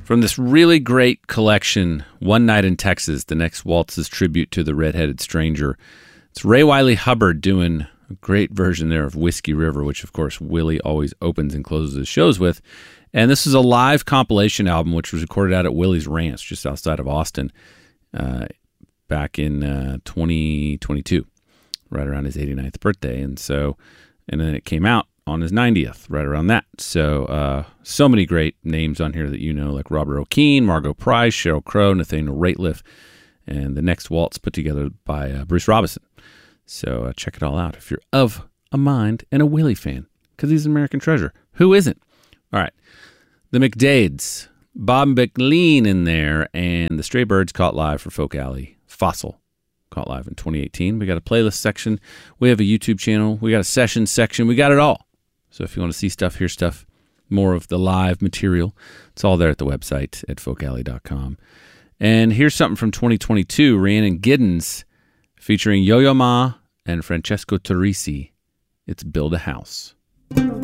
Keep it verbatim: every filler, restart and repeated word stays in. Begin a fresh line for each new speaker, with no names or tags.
From this really great collection, One Night in Texas, the next waltz is tribute to the Red-Headed Stranger. It's Ray Wiley Hubbard doing a great version there of Whiskey River, which, of course, Willie always opens and closes his shows with. And this is a live compilation album, which was recorded out at Willie's Ranch, just outside of Austin, uh, back in uh, twenty twenty-two, right around his eighty-ninth birthday. And so, and then it came out on his ninetieth, right around that. So, uh, so many great names on here that you know, like Robert O'Keefe, Margot Price, Sheryl Crow, Nathaniel Rateliff, and the next waltz put together by uh, Bruce Robinson. So uh, check it all out if you're of a mind and a Willie fan, because he's an American treasure. Who isn't? All right. The McDades, Bob McLean in there, and the Stray Birds caught live for Folk Alley. Fossil caught live in twenty eighteen. We got a playlist section. We have a YouTube channel. We got a session section. We got it all. So if you want to see stuff, hear stuff, more of the live material, it's all there at the website at folk alley dot com. And here's something from twenty twenty-two, Rhiannon Giddens, featuring Yo-Yo Ma and Francesco Turrisi. It's Build a House.